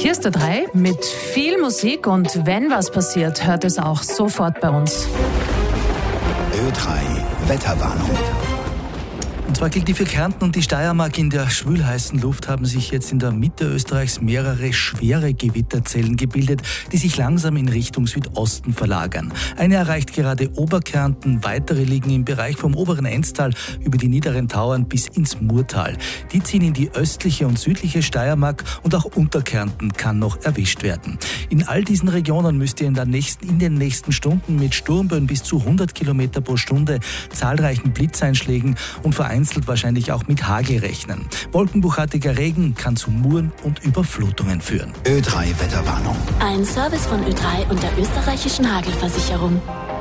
Hier ist der 3 mit viel Musik und wenn was passiert, hört es auch sofort bei uns. Ö3 Wetterwarnung. Und zwar gilt die für Kärnten und die Steiermark. In der schwülheißen Luft haben sich jetzt in der Mitte Österreichs mehrere schwere Gewitterzellen gebildet, die sich langsam in Richtung Südosten verlagern. Eine erreicht gerade Oberkärnten, weitere liegen im Bereich vom oberen Enztal über die niederen Tauern bis ins Murtal. Die ziehen in die östliche und südliche Steiermark und auch Unterkärnten kann noch erwischt werden. In all diesen Regionen müsst ihr in den nächsten Stunden mit Sturmböen bis zu 100 Kilometer pro Stunde, zahlreichen Blitzeinschlägen und vereinzelt wahrscheinlich auch mit Hagel rechnen. Wolkenbruchartiger Regen kann zu Muren und Überflutungen führen. Ö3 Wetterwarnung. Ein Service von Ö3 und der österreichischen Hagelversicherung.